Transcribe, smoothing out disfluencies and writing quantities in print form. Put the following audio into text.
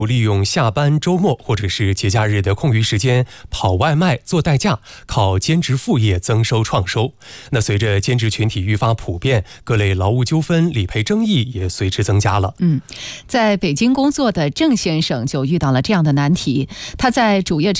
不利用下班、周末或者是节假日的空余时间跑外卖、做代驾，靠兼职副业增收创收。那随着兼职群体愈发普遍，各类劳务纠纷、理赔争议也随之增加了。 在北京工作的郑先生就遇到了这样的难题，他在主业